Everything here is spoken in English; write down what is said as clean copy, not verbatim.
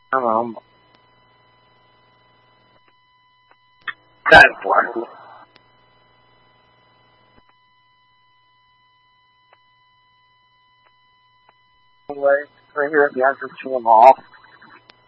干活儿。我这边是挺好。